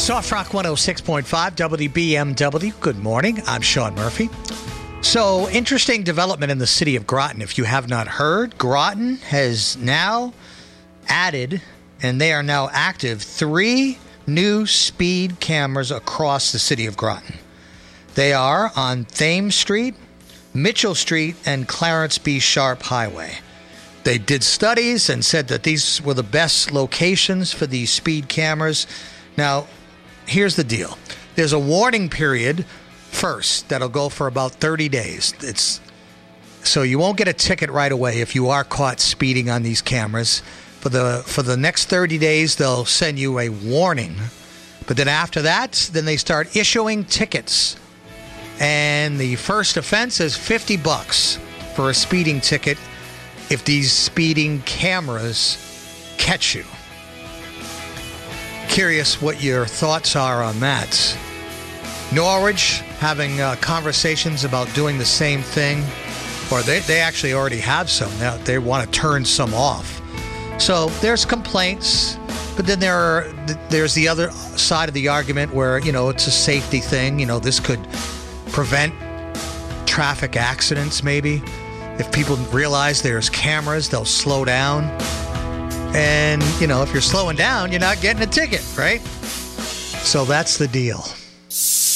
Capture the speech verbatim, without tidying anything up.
Soft Rock one oh six point five W B M W. Good morning. I'm Sean Murphy. So, interesting development in the city of Groton. If you have not heard, Groton has now added, and they are now active, three new speed cameras across the city of Groton. They are on Thames Street, Mitchell Street, and Clarence B. Sharp Highway. They did studies and said that these were the best locations for these speed cameras. Now, here's the deal. There's a warning period first that'll go for about thirty days. It's so you won't get a ticket right away if you are caught speeding on these cameras. For the for the next thirty days, they'll send you a warning. But then after that, then they start issuing tickets. And the first offense is fifty bucks for a speeding ticket if these speeding cameras catch you. Curious what your thoughts are on that. Norwich having uh, conversations about doing the same thing, or they, they actually already have some. Now they want to turn some off. So there's complaints, but then there are, there's the other side of the argument where, you know, it's a safety thing. You know, this could prevent traffic accidents maybe. If people realize there's cameras, they'll slow down. And, you know, if you're slowing down, you're not getting a ticket, right? So that's the deal.